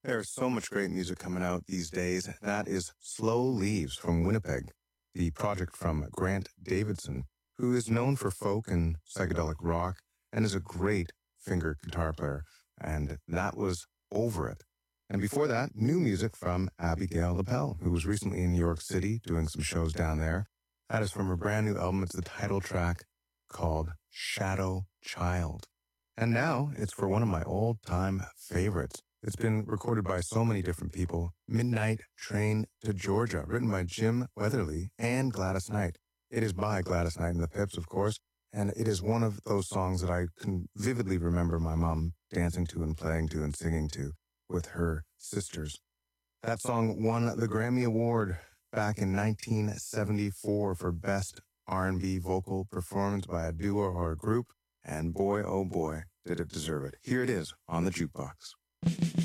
There's so much great music coming out these days. That is Slow Leaves from Winnipeg, the project from Grant Davidson, who is known for folk and psychedelic rock and is a great finger guitar player. And that was Over It. And before that, new music from Abigail LaBelle, who was recently in New York City doing some shows down there. That is from her brand new album. It's the title track called Shadow Child. And now it's for one of my old-time favorites. It's been recorded by so many different people. Midnight Train to Georgia, written by Jim Weatherly and Gladys Knight. It is by Gladys Knight and the Pips, of course, and it is one of those songs that I can vividly remember my mom dancing to and playing to and singing to with her sisters. That song won the Grammy Award back in 1974 for Best R&B Vocal Performance by a Duo or a Group, and boy, oh boy, did it deserve it. Here it is on the jukebox.